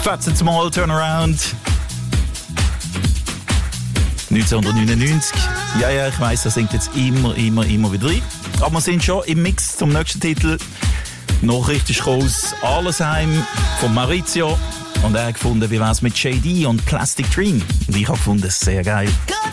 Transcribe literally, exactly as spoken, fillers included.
Fats Mal Turnaround. neunzehnhundertneunundneunzig. Ja, ja, ich weiss, das singt jetzt immer, immer, immer wieder rein. Aber wir sind schon im Mix zum nächsten Titel. Nachricht ist aus Arlesheim von Maurizio. Und er hat gefunden, wie wär's mit J D und Plastic Dream. Und ich habe gefunden, sehr geil. Good